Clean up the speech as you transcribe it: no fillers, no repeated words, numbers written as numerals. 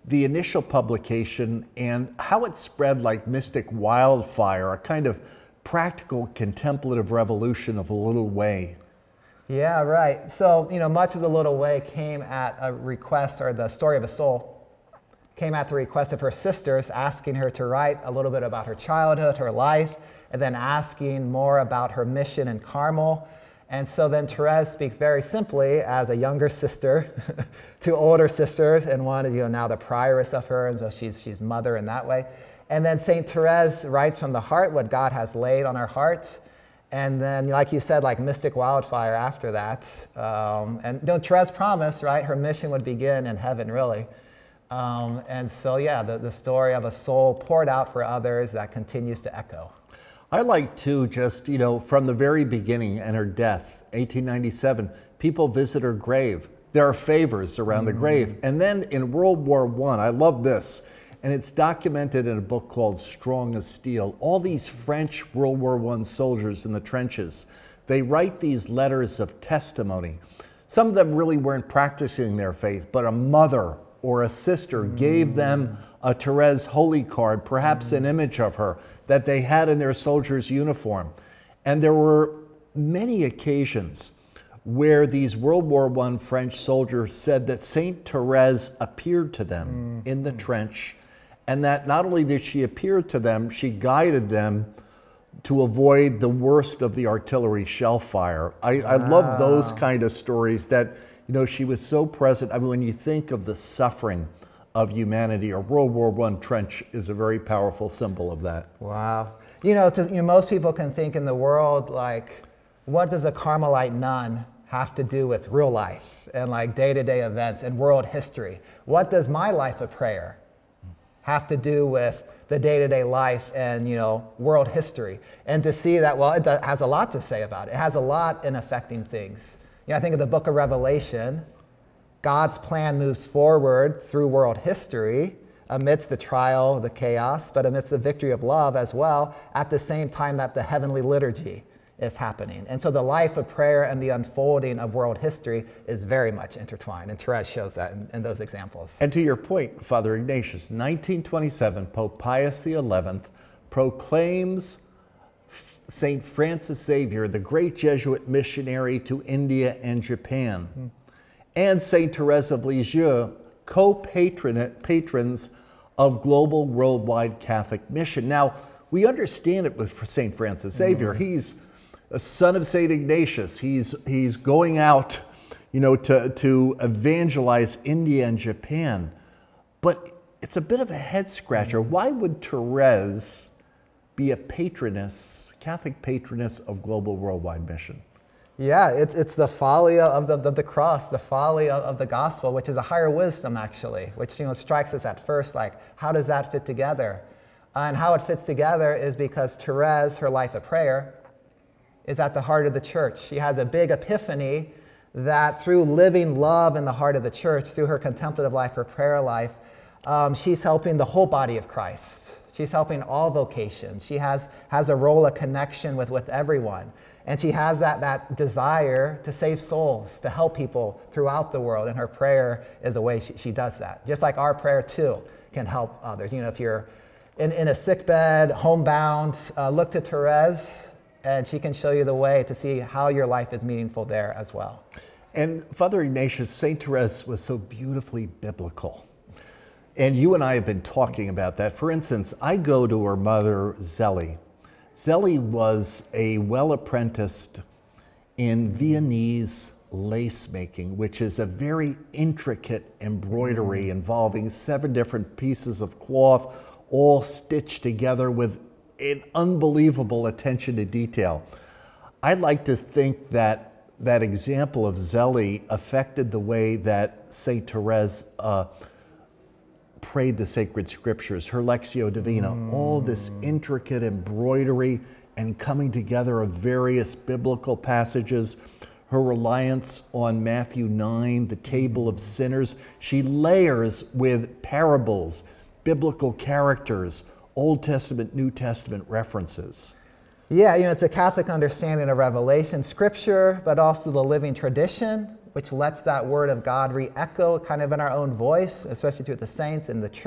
the initial publication and how it spread like mystic wildfire, a kind of practical contemplative revolution of a little way. Yeah, right. So, much of the little way came at a request, or the story of a soul came at the request of her sisters, asking her to write a little bit about her childhood, her life, and then asking more about her mission in Carmel. And so then Therese speaks very simply as a younger sister to older sisters, and one is now the prioress of her, and so she's mother in that way. And then St. Therese writes from the heart what God has laid on her heart. And then, like you said, like mystic wildfire after that. And Therese promised, right, her mission would begin in heaven, really. And so, yeah, the story of a soul poured out for others that continues to echo. I like to just, from the very beginning and her death, 1897, people visit her grave. There are favors around the grave. And then in World War I love this, and it's documented in a book called Strong as Steel. All these French World War I soldiers in the trenches, they write these letters of testimony. Some of them really weren't practicing their faith, but a mother or a sister gave them a Therese holy card, perhaps an image of her that they had in their soldier's uniform. And there were many occasions where these World War I French soldiers said that Saint Therese appeared to them in the trench, and that not only did she appear to them, she guided them to avoid the worst of the artillery shell fire. I love those kind of stories that, she was so present. I mean, when you think of the suffering of humanity, a World War I trench is a very powerful symbol of that. Wow. Most people can think in the world, like, what does a Carmelite nun have to do with real life and like day-to-day events and world history? What does my life of prayer have to do with the day-to-day life and, world history? And to see that, well, it has a lot to say about it. It has a lot in affecting things. I think of the book of Revelation. God's plan moves forward through world history amidst the trial, the chaos, but amidst the victory of love as well, at the same time that the heavenly liturgy is happening. And so the life of prayer and the unfolding of world history is very much intertwined, and Therese shows that in those examples. And to your point, Father Ignatius, 1927, Pope Pius XI proclaims St. Francis Xavier, the great Jesuit missionary to India and Japan, and St. Therese of Lisieux, co-patrons of global worldwide Catholic mission. Now, we understand it with St. Francis Xavier. He's a son of St. Ignatius. He's going out, to evangelize India and Japan. But it's a bit of a head scratcher. Why would Therese be a patroness, Catholic patroness of global worldwide mission? Yeah, it's the folly of the cross, the folly of the gospel, which is a higher wisdom, actually, which strikes us at first like, how does that fit together? And how it fits together is because Therese, her life of prayer, is at the heart of the church. She has a big epiphany that through living love in the heart of the church, through her contemplative life, her prayer life, she's helping the whole body of Christ. She's helping all vocations. She has a role of connection with everyone. And she has that desire to save souls, to help people throughout the world. And her prayer is a way she does that. Just like our prayer, too, can help others. If you're in a sick bed, homebound, look to Therese, and she can show you the way to see how your life is meaningful there as well. And Father Ignatius, St. Therese was so beautifully biblical. And you and I have been talking about that. For instance, I go to her mother, Zélie. Zélie was a well-apprenticed in Viennese lace making, which is a very intricate embroidery involving 7 different pieces of cloth, all stitched together with an unbelievable attention to detail. I'd like to think that that example of Zélie affected the way that St. Therese prayed the sacred scriptures, her Lectio Divina, all this intricate embroidery and coming together of various biblical passages, her reliance on Matthew 9, the table of sinners. She layers with parables, biblical characters, Old Testament, New Testament references. Yeah, it's a Catholic understanding of Revelation, Scripture, but also the living tradition, which lets that word of God re-echo kind of in our own voice, especially to the saints in the church.